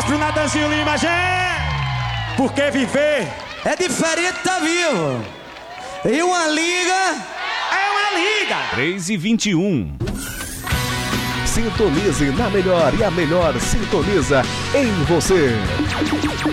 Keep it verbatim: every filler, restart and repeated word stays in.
pro Natanzinho Lima, gente. Porque viver é diferente de tá vivo. E uma liga é uma liga. três e vinte e um. Sintonize na melhor e a melhor sintoniza em você.